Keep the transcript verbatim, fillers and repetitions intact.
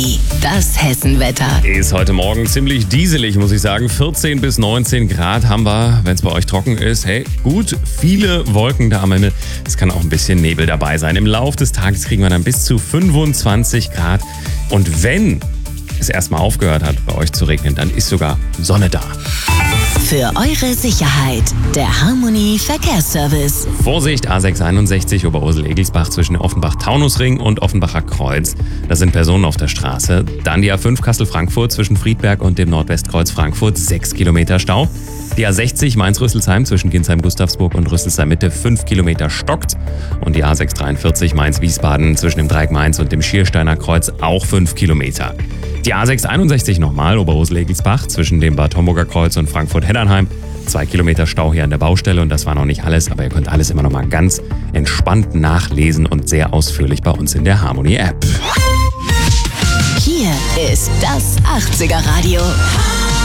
Das Hessenwetter. Ist heute Morgen ziemlich dieselig, muss ich sagen. vierzehn bis neunzehn Grad haben wir, wenn es bei euch trocken ist. Hey, gut, viele Wolken da am Himmel. Es kann auch ein bisschen Nebel dabei sein. Im Laufe des Tages kriegen wir dann bis zu fünfundzwanzig Grad. Und wenn es erstmal aufgehört hat, bei euch zu regnen, dann ist sogar Sonne da. Für eure Sicherheit, der Harmony Verkehrsservice. Vorsicht, A sechs einundsechzig Oberursel-Egelsbach zwischen Offenbach-Taunusring und Offenbacher Kreuz. Da sind Personen auf der Straße. Dann die A fünf Kassel-Frankfurt zwischen Friedberg und dem Nordwestkreuz Frankfurt, sechs Kilometer Stau. Die A sechzig Mainz-Rüsselsheim zwischen Ginsheim-Gustavsburg und Rüsselsheim-Mitte, fünf Kilometer stockt. Und die A sechs dreiundvierzig Mainz-Wiesbaden zwischen dem Dreieck Mainz und dem Schiersteiner Kreuz, auch fünf Kilometer. Die A sechs einundsechzig nochmal, Oberursel-Egelsbach zwischen dem Bad Homburger Kreuz und Frankfurt-Heddernheim. Zwei Kilometer Stau hier an der Baustelle und das war noch nicht alles, aber ihr könnt alles immer noch mal ganz entspannt nachlesen und sehr ausführlich bei uns in der Harmony App. Hier ist das achtziger Radio.